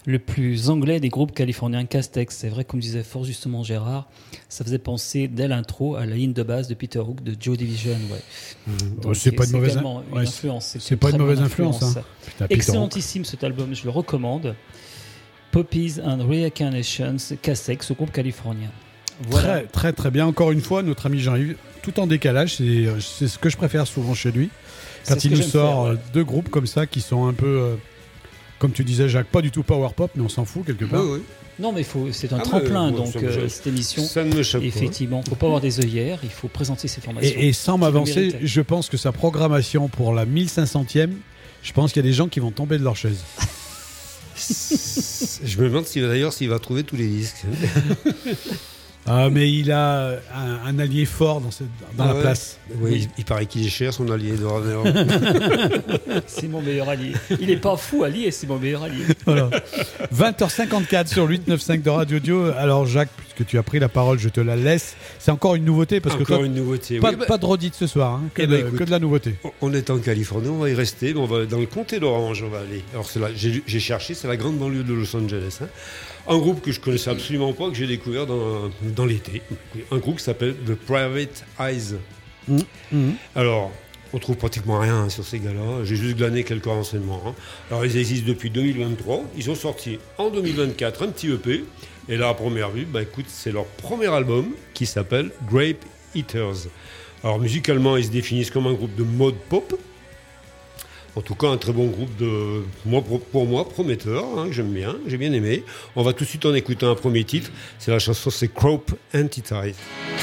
le plus anglais des groupes californiens, Castex. C'est vrai, comme disait fort justement Gérard, ça faisait penser dès l'intro à la ligne de base de Peter Hook de Joy Division. Ouais. Donc, c'est pas une mauvaise influence. C'est pas une mauvaise influence. Hein. Putain, excellentissime cet album, je le recommande. Poppies and Reincarnations, Castex, au groupe californien. Voilà. Très, très, très bien. Encore une fois, notre ami Jean-Yves, tout en décalage, c'est ce que je préfère souvent chez lui. Quand il nous sort deux groupes comme ça qui sont un peu, comme tu disais Jacques, pas du tout power pop, mais on s'en fout quelque part. Oui. Non, mais c'est un tremplin, donc cette émission. Ça ne me choque pas. Effectivement, il ne faut pas avoir des œillères, il faut présenter ses formations. Et sans m'avancer, je pense que sa programmation pour la 1500e, je pense qu'il y a des gens qui vont tomber de leur chaise. Je me demande s'il va trouver tous les disques. Ah, mais il a un allié fort dans la place. Oui, il paraît qu'il est cher, son allié dorénavant. C'est mon meilleur allié. Il n'est pas fou, allié, c'est mon meilleur allié. Voilà. 20h54 sur 895 de Radio Dio. Alors Jacques, puisque tu as pris la parole, je te la laisse. C'est encore une nouveauté parce encore que toi, une nouveauté. Pas de redite ce soir, hein, que de la nouveauté. On est en Californie, on va y rester. On va dans le comté d'Orange, on va aller. Alors j'ai cherché, c'est la grande banlieue de Los Angeles. Hein. Un groupe que je connaissais absolument pas, que j'ai découvert dans l'été. Un groupe qui s'appelle The Private Eyes. Alors, on trouve pratiquement rien sur ces gars-là. J'ai juste glané quelques renseignements. Hein. Alors, ils existent depuis 2023. Ils ont sorti en 2024 un petit EP. Et là, à première vue, écoute, c'est leur premier album qui s'appelle Grape Eaters. Alors, musicalement, ils se définissent comme un groupe de mode pop. En tout cas, un très bon groupe pour moi, prometteur, hein, que j'ai bien aimé. On va tout de suite en écouter un premier titre. C'est la chanson, c'est Crope Antitype.